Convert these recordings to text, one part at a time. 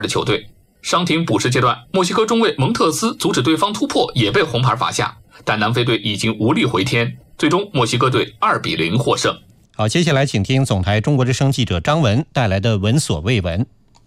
的球队。伤停补时阶段，墨西哥中卫蒙特斯阻止对方突破，也被红牌罚下，但南非队已经无力回天，最终墨西哥队2-0获胜。 好，接下来请听总台中国之声记者张文带来的闻所未闻。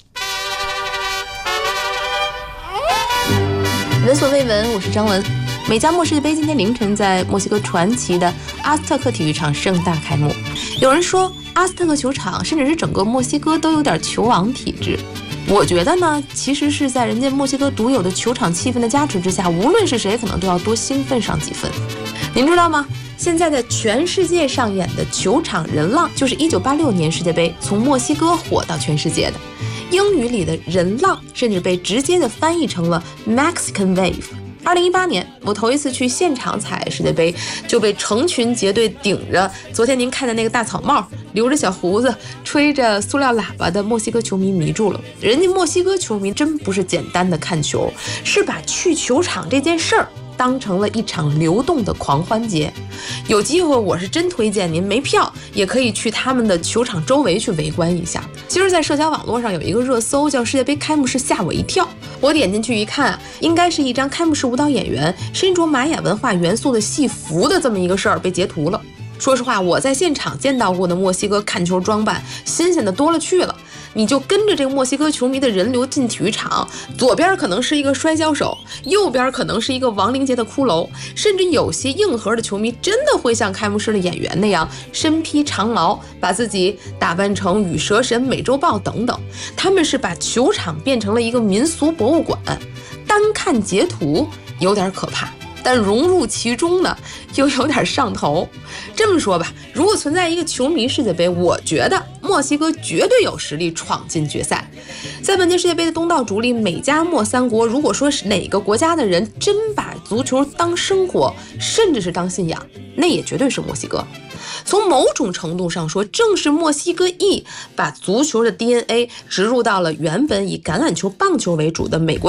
闻所未闻，我是张文。美加墨世界杯今天凌晨在墨西哥传奇的阿斯特克体育场盛大开幕。有人说阿斯特克球场甚至是整个墨西哥都有点球王体质，我觉得呢，其实是在人家墨西哥独有的球场气氛的加持之下，无论是谁可能都要多兴奋上几分。您知道吗？现在在全世界上演的球场人浪，就是1986年世界杯从墨西哥火到全世界的。英语里的人浪甚至被直接的翻译成了 Mexican Wave。2018年，我头一次去现场踩世界杯，就被成群结队顶着昨天您看的那个大草帽，留着小胡子，吹着塑料喇叭的墨西哥球迷迷住了。人家墨西哥球迷真不是简单的看球，是把去球场这件事儿当成了一场流动的狂欢节。有机会我是真推荐您没票也可以去他们的球场周围去围观一下。今儿在社交网络上有一个热搜叫世界杯开幕式吓我一跳，我点进去一看，应该是一张开幕式舞蹈演员身着玛雅文化元素的戏服的这么一个事儿被截图了。说实话，我在现场见到过的墨西哥看球装扮新鲜的多了去了。你就跟着这个墨西哥球迷的人流进体育场，左边可能是一个摔跤手，右边可能是一个亡灵节的骷髅，甚至有些硬核的球迷真的会像开幕式的演员那样身披长矛，把自己打扮成羽蛇神、美洲豹等等。他们是把球场变成了一个民俗博物馆，单看截图有点可怕，但融入其中呢，又有点上头。这么说吧，如果存在一个球迷世界杯，我觉得墨西哥绝对有实力闯进决赛。在本届世界杯的东道主里，美加墨三国，如果说是哪个国家的人真把足球当生活，甚至是当信仰，那也绝对是墨西哥。从某种程度上说，正是墨西哥裔把足球的 DNA 植入到了原本以橄榄球、棒球为主的美国